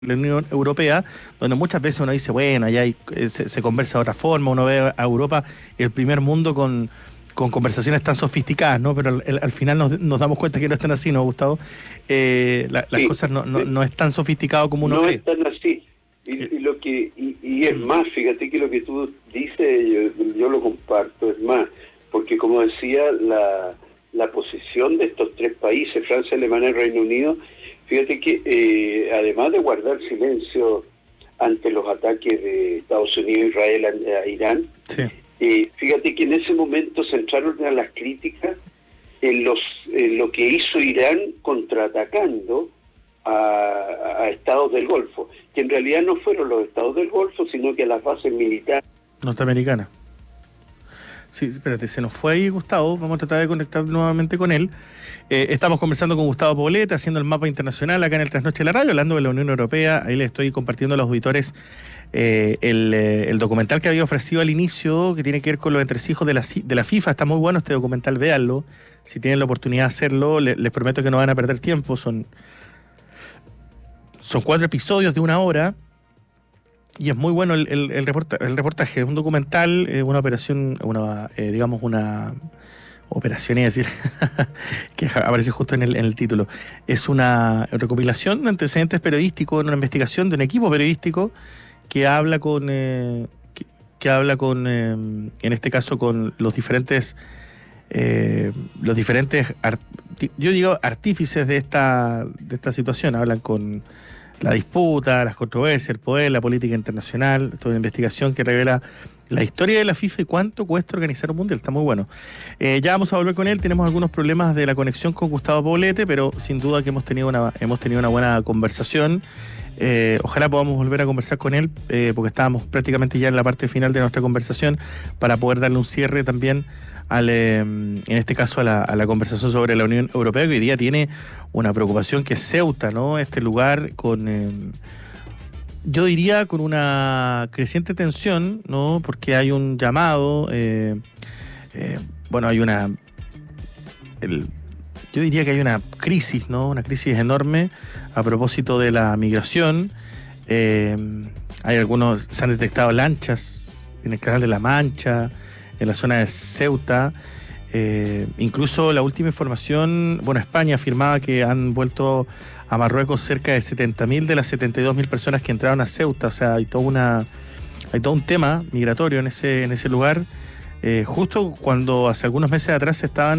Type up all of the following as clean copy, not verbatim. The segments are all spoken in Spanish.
la Unión Europea, donde muchas veces uno dice, bueno, allá se conversa de otra forma, uno ve a Europa, el primer mundo con conversaciones tan sofisticadas, ¿no? Pero al final nos damos cuenta que no están así, ¿no, Gustavo? Las Sí, cosas no es tan sofisticado como uno no cree. es tan así. Eh, Y es mm, más, fíjate que lo que tú dices, yo lo comparto, es más, porque como decía, la posición de estos tres países, Francia, Alemania y Reino Unido, fíjate que además de guardar silencio ante los ataques de Estados Unidos, Israel a Irán, sí. fíjate que en ese momento centraron a las críticas en lo que hizo Irán contraatacando a estados del Golfo, que en realidad no fueron los estados del Golfo, sino que las bases militares. Norteamericana. Sí, espérate, se nos fue ahí Gustavo, vamos a tratar de conectar nuevamente con él. Estamos conversando con Gustavo Poblete, haciendo el mapa internacional acá en el Trasnoche de la Radio, hablando de la Unión Europea. Ahí le estoy compartiendo a los auditores el documental que había ofrecido al inicio, que tiene que ver con los entresijos de la FIFA. Está muy bueno este documental, véanlo. Si tienen la oportunidad de hacerlo, les prometo que no van a perder tiempo. Son 4 episodios de 1 hora. Y es muy bueno el reportaje. Es un documental, una operación, digamos, una operación, es decir, que aparece justo en el título. Es una recopilación de antecedentes periodísticos, una investigación de un equipo periodístico que habla que habla con en este caso, con los diferentes yo digo artífices de esta situación. Hablan con la disputa, las controversias, el poder, la política internacional. Toda una investigación que revela la historia de la FIFA y cuánto cuesta organizar un mundial. Está muy bueno. Ya vamos a volver con él. Tenemos algunos problemas de la conexión con Gustavo Poblete, pero sin duda que hemos tenido una buena conversación. Ojalá podamos volver a conversar con él, porque estábamos prácticamente ya en la parte final de nuestra conversación, para poder darle un cierre también en este caso a la conversación sobre la Unión Europea, que hoy día tiene una preocupación, que es Ceuta, ¿no? Este lugar yo diría con una creciente tensión, ¿no? Porque hay un llamado, bueno, yo diría que hay una crisis, ¿no? Una crisis enorme a propósito de la migración. Se han detectado lanchas en el Canal de la Mancha, en la zona de Ceuta. Incluso la última información, bueno, España afirmaba que han vuelto a Marruecos cerca de 70.000 de las 72.000 personas que entraron a Ceuta. O sea, hay todo un tema migratorio en ese lugar. Justo cuando hace algunos meses atrás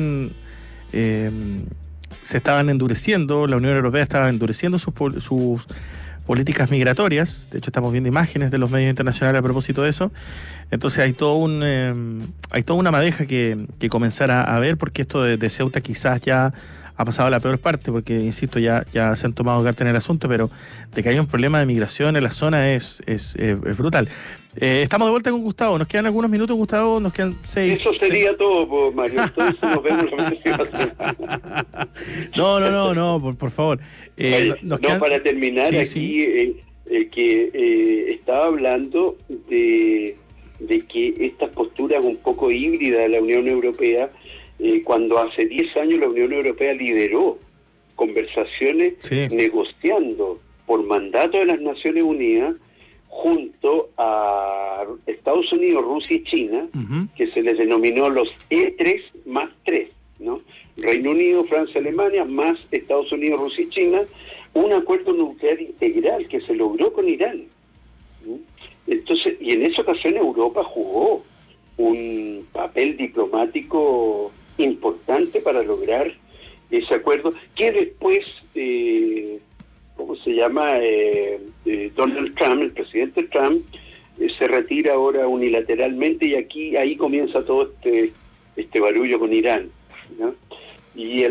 se estaban endureciendo, la Unión Europea estaba endureciendo sus políticas migratorias. De hecho, estamos viendo imágenes de los medios internacionales a propósito de eso. Entonces hay toda una madeja que comenzar a ver, porque esto de Ceuta quizás ya ha pasado a la peor parte, porque, insisto, ya se han tomado carta en el asunto, pero de que hay un problema de migración en la zona es brutal. Estamos de vuelta con Gustavo. Nos quedan algunos minutos, Gustavo. Nos quedan 6. Eso sería todo, pues, Mario. Entonces nos vemos la próxima semana. No, por favor. Oye, Nos quedan... para terminar, Sí, aquí sí. estaba hablando de que estas posturas un poco híbridas de la Unión Europea, cuando hace 10 años la Unión Europea lideró conversaciones, Sí. negociando por mandato de las Naciones Unidas junto a Estados Unidos, Rusia y China, Uh-huh. que se les denominó los E3 más 3, ¿no? Reino Unido, Francia, Alemania, más Estados Unidos, Rusia y China, un acuerdo nuclear integral que se logró con Irán, ¿no? Entonces, y en esa ocasión Europa jugó un papel diplomático importante para lograr ese acuerdo, que después, ¿cómo se llama? Donald Trump, el presidente Trump, se retira ahora unilateralmente, y ahí comienza todo este barullo con Irán, ¿no? Y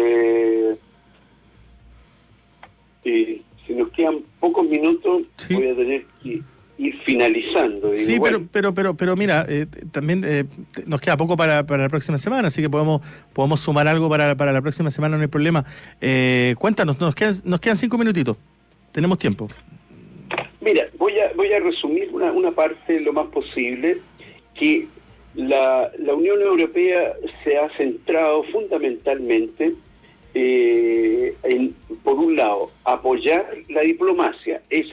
si nos quedan pocos minutos, Sí. voy a tener que ir finalizando. Digo, Sí, bueno, pero mira, también nos queda poco para la próxima semana, así que podemos sumar algo para la próxima semana, no hay problema. Cuéntanos, nos quedan 5 minutitos. Tenemos tiempo. mira, voy a resumir una parte lo más posible, que la Unión Europea se ha centrado fundamentalmente por un lado, apoyar la diplomacia, esa